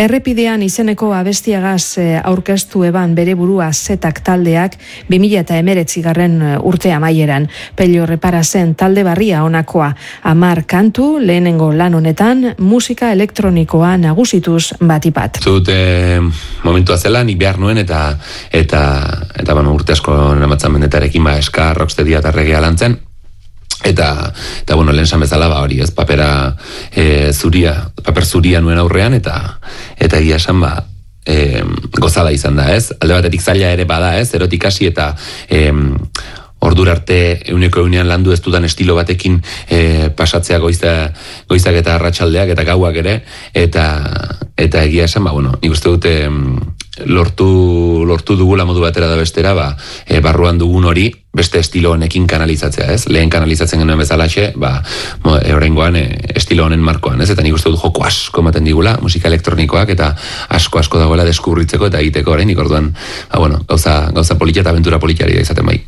Errepidean izeneko abestiagaz aurkeztu eban bere burua Zetak taldeak 2019 urte amaieran. Pello Reparazen talde berria honakoa. 10 kantu, lehenengo lan honetan, musika elektronikoa nagusituz batipat. Zute momentua zela, nik behar nuen eta urte asko namatzen mendetarekin eska, rocksteadia eta reggaea lantzen. Eta lehen esan bezala, hori ez, paper zuria nuen aurrean, eta egia esan, gozada izan da, ez? Alde batetik zaila ere bada, ez? Erotik hasi eta ordura arte euneko landu ez dudan estilo batekin pasatzea goizak eta arratsaldeak eta gauak ere, eta egia esan, nik uste dute lortu dugula modu batera da bestera, barruan dugun hori beste estilo honekin kanalizatzea, ez? Lehen kanalizatzen genuen bezalaxe, oraingoan estilo honen markoan, ez? Eta nik uste dut joko asko ematen digula, musika elektronikoak, eta asko dagoela deskubritzeko eta egiteko, orainik orduan, gauza politia eta aventura politiari da izaten bai.